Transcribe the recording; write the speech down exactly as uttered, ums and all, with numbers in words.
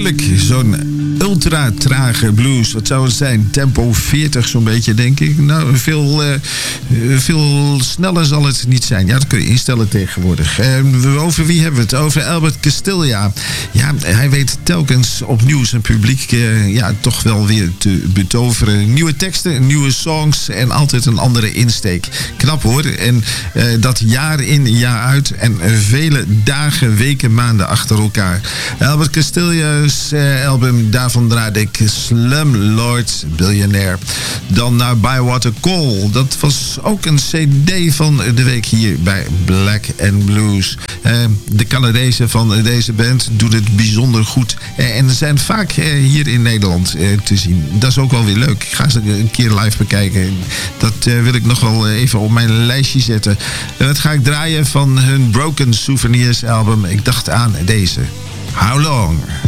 Heerlijk, zo'n ultra trage blues. Wat zou het zijn? Tempo veertig zo'n beetje, denk ik. Nou, veel, uh, veel sneller zal het niet zijn. Ja, dat kun je instellen tegenwoordig. Uh, over wie hebben we het? Over Albert Castiglia. Ja, hij weet telkens opnieuw zijn publiek uh, ja, toch wel weer te betoveren. Nieuwe teksten, nieuwe songs en altijd een andere insteek. Knap hoor. En uh, dat jaar in, jaar uit. En vele dagen, weken, maanden achter elkaar. Albert Castillia's uh, album, daarvan draaide ik Slumlord Billionaire. Dan naar Bywater Call. Dat was ook een cd van de week hier bij Black and Blues. Uh, de Canadezen van deze band doen het bijzonder goed. Uh, en zijn vaak uh, hier in Nederland uh, te zien. Dat is ook wel weer leuk. Ik ga ze een keer live bekijken. Dat uh, wil ik nog wel even op mijn lijstje zetten. En dat ga ik draaien van hun Broken Souvenirs album. Ik dacht aan deze. How Long?